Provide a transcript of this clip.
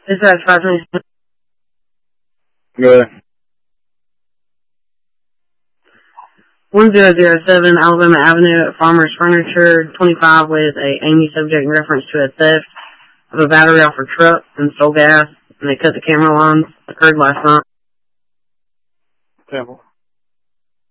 Dispatch 526. Go ahead. 1007 Alabama Avenue at Farmer's Furniture 25 with a Amy subject in reference to a theft of a battery off her truck and stole gas, and they cut the camera lines. Occurred last night. Temple.